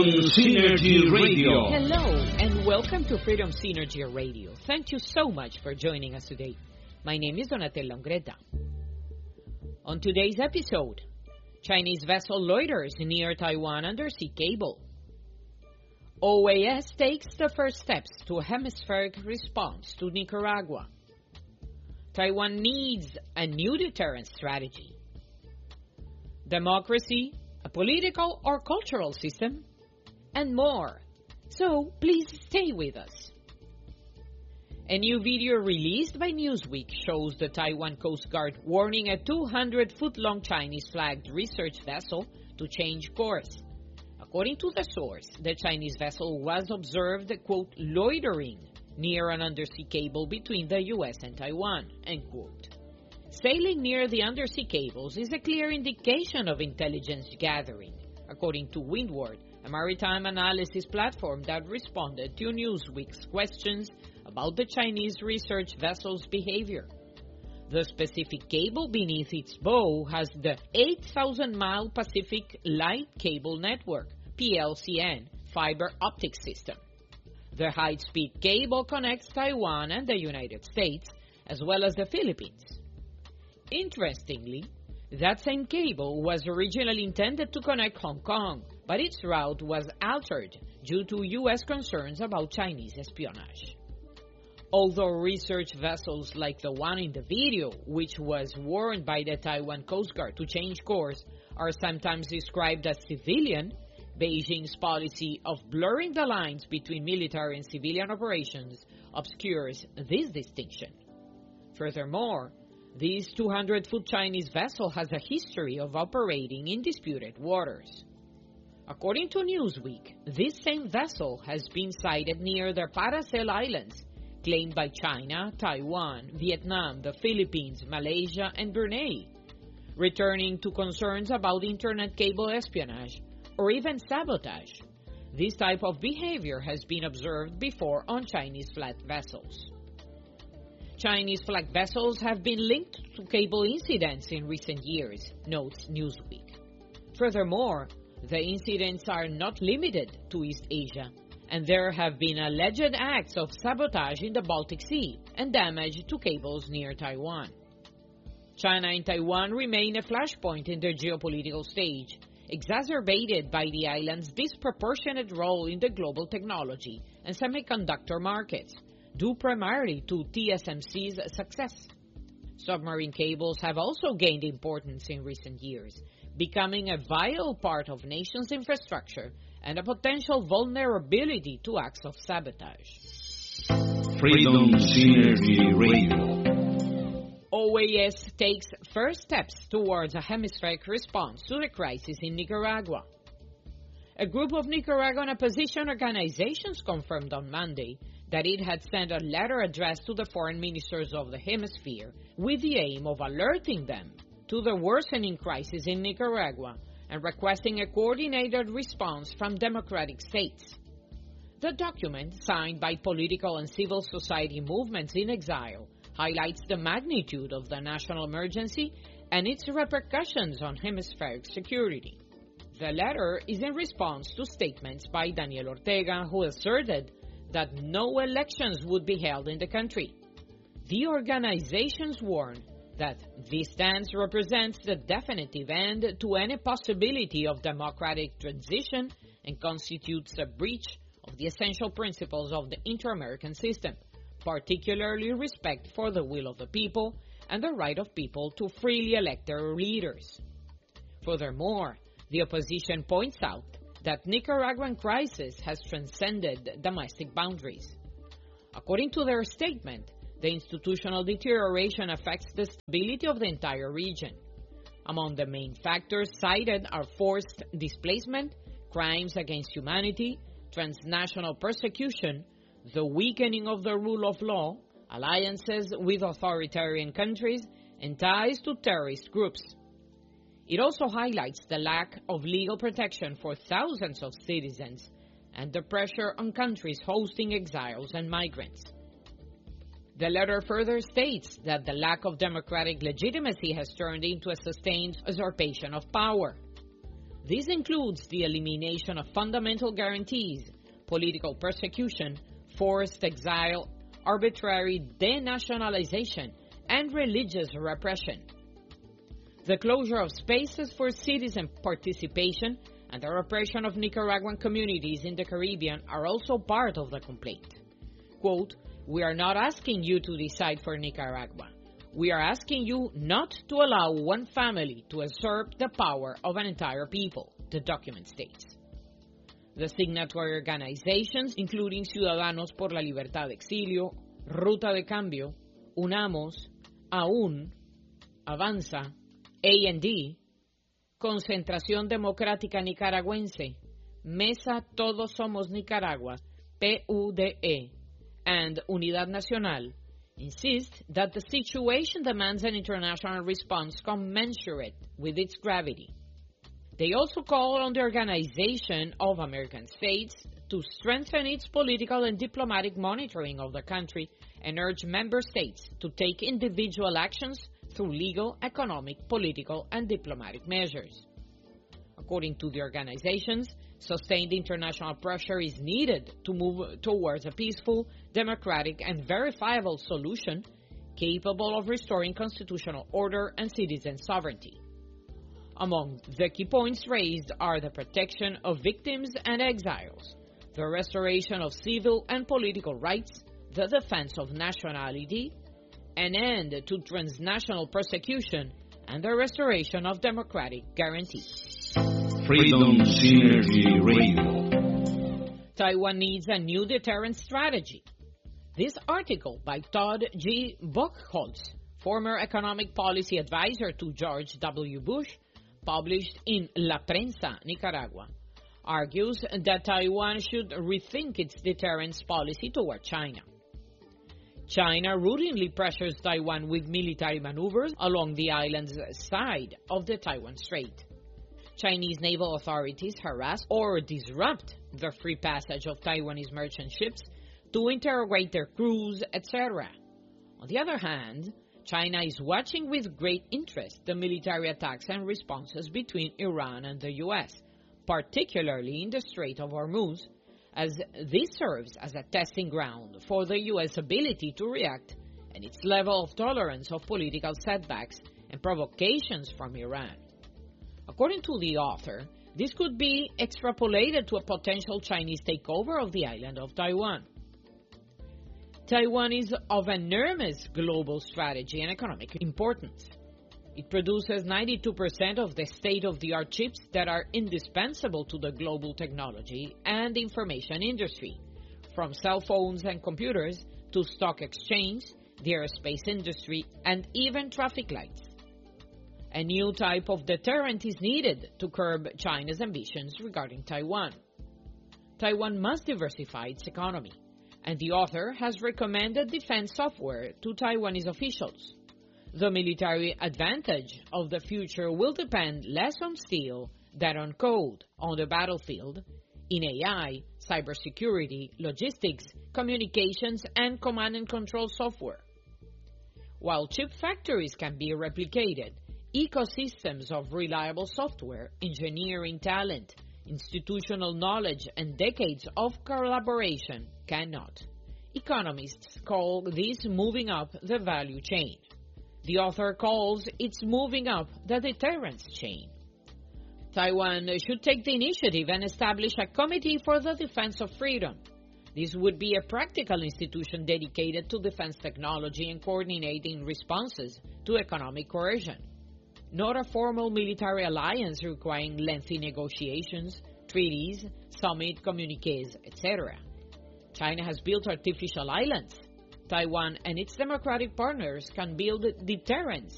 Freedom Synergy Radio. Hello and welcome to Freedom Synergy Radio. Thank you so much for joining us today. My name is Donatella Ungretta. On today's episode, Chinese vessel loiters near Taiwan undersea cable. OAS takes the first steps to a hemispheric response to Nicaragua. Taiwan needs a new deterrence strategy. Democracy, a political or cultural system, and more. So please stay with us. A new video released by Newsweek shows the Taiwan Coast Guard warning a 200-foot-long Chinese-flagged research vessel to change course. According to the source, the Chinese vessel was observed, quote, loitering near an undersea cable between the U.S. and Taiwan, end quote. Sailing near the undersea cables is a clear indication of intelligence gathering, according to Windward, a maritime analysis platform that responded to Newsweek's questions about the Chinese research vessel's behavior. The specific cable beneath its bow has the 8,000-mile Pacific Light Cable Network, PLCN, fiber optic system. The high-speed cable connects Taiwan and the United States, as well as the Philippines. Interestingly, that same cable was originally intended to connect Hong Kong, but its route was altered due to U.S. concerns about Chinese espionage. Although research vessels like the one in the video, which was warned by the Taiwan Coast Guard to change course, are sometimes described as civilian, Beijing's policy of blurring the lines between military and civilian operations obscures this distinction. Furthermore, this 200-foot Chinese vessel has a history of operating in disputed waters. According to Newsweek, this same vessel has been sighted near the Paracel Islands, claimed by China, Taiwan, Vietnam, the Philippines, Malaysia, and Brunei, returning to concerns about internet cable espionage or even sabotage. This type of behavior has been observed before on Chinese flag vessels. Chinese flag vessels have been linked to cable incidents in recent years, notes Newsweek. Furthermore, the incidents are not limited to East Asia, and there have been alleged acts of sabotage in the Baltic Sea and damage to cables near Taiwan. China and Taiwan remain a flashpoint in the geopolitical stage, exacerbated by the island's disproportionate role in the global technology and semiconductor markets, due primarily to TSMC's success. Submarine cables have also gained importance in recent years, becoming a vital part of nations' infrastructure and a potential vulnerability to acts of sabotage. Freedom Synergy Radio. OAS takes first steps towards a hemispheric response to the crisis in Nicaragua. A group of Nicaraguan opposition organizations confirmed on Monday that it had sent a letter addressed to the foreign ministers of the hemisphere with the aim of alerting them to the worsening crisis in Nicaragua and requesting a coordinated response from democratic states. The document, signed by political and civil society movements in exile, highlights the magnitude of the national emergency and its repercussions on hemispheric security. The letter is in response to statements by Daniel Ortega, who asserted that no elections would be held in the country. The organizations warn that this stance represents the definitive end to any possibility of democratic transition and constitutes a breach of the essential principles of the inter-American system, particularly respect for the will of the people and the right of people to freely elect their leaders. Furthermore, the opposition points out that Nicaraguan crisis has transcended domestic boundaries. According to their statement, the institutional deterioration affects the stability of the entire region. Among the main factors cited are forced displacement, crimes against humanity, transnational persecution, the weakening of the rule of law, alliances with authoritarian countries, and ties to terrorist groups. It also highlights the lack of legal protection for thousands of citizens and the pressure on countries hosting exiles and migrants. The letter further states that the lack of democratic legitimacy has turned into a sustained usurpation of power. This includes the elimination of fundamental guarantees, political persecution, forced exile, arbitrary denationalization, and religious repression. The closure of spaces for citizen participation and the repression of Nicaraguan communities in the Caribbean are also part of the complaint. Quote, "We are not asking you to decide for Nicaragua. We are asking you not to allow one family to usurp the power of an entire people," the document states. The signatory organizations, including Ciudadanos por la Libertad de Exilio, Ruta de Cambio, Unamos, AUN, Avanza, A&D, Concentración Democrática Nicaragüense, Mesa Todos Somos Nicaragua, PUDE, and Unidad Nacional, insist that the situation demands an international response commensurate with its gravity. They also call on the Organization of American States to strengthen its political and diplomatic monitoring of the country and urge member states to take individual actions through legal, economic, political, and diplomatic measures. According to the organizations, sustained international pressure is needed to move towards a peaceful, democratic, and verifiable solution capable of restoring constitutional order and citizen sovereignty. Among the key points raised are the protection of victims and exiles, the restoration of civil and political rights, the defense of nationality, an end to transnational persecution, and the restoration of democratic guarantees. Freedom Synergy Radio. Taiwan needs a new deterrence strategy. This article by Todd G. Buchholz, former economic policy advisor to George W. Bush, published in La Prensa, Nicaragua, argues that Taiwan should rethink its deterrence policy toward China. China routinely pressures Taiwan with military maneuvers along the island's side of the Taiwan Strait. Chinese naval authorities harass or disrupt the free passage of Taiwanese merchant ships to interrogate their crews, etc. On the other hand, China is watching with great interest the military attacks and responses between Iran and the U.S., particularly in the Strait of Hormuz, as this serves as a testing ground for the U.S. ability to react and its level of tolerance of political setbacks and provocations from Iran. According to the author, this could be extrapolated to a potential Chinese takeover of the island of Taiwan. Taiwan is of enormous global strategy and economic importance. It produces 92% of the state-of-the-art chips that are indispensable to the global technology and information industry, from cell phones and computers to stock exchange, the aerospace industry, and even traffic lights. A new type of deterrent is needed to curb China's ambitions regarding Taiwan. Taiwan must diversify its economy, and the author has recommended defense software to Taiwanese officials. The military advantage of the future will depend less on steel than on code on the battlefield, in AI, cybersecurity, logistics, communications, and command and control software. While chip factories can be replicated, ecosystems of reliable software, engineering talent, institutional knowledge, and decades of collaboration cannot. Economists call this moving up the value chain. The author calls it moving up the deterrence chain. Taiwan should take the initiative and establish a committee for the defense of freedom. This would be a practical institution dedicated to defense technology and coordinating responses to economic coercion, not a formal military alliance requiring lengthy negotiations, treaties, summit communiques, etc. China has built artificial islands. Taiwan and its democratic partners can build deterrence